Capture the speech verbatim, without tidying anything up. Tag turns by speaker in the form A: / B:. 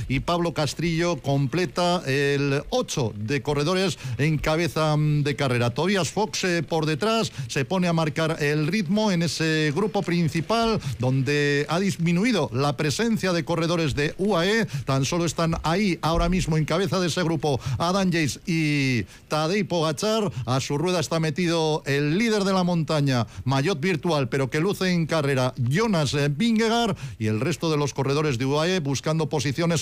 A: y Pablo Castrillo completa el ocho de corredores en cabeza de carrera. Tobias Fox eh, por detrás se pone a marcar el ritmo en ese grupo principal donde ha disminuido la presencia de corredores de U A E. Tan solo están ahí ahora mismo en cabeza de ese grupo Adam Yates y Tadej Pogačar. A su rueda está metido el líder de la montaña, maillot virtual, pero que luce en carrera, Jonas Vingegaard, y el resto de los corredores de U A E buscando posiciones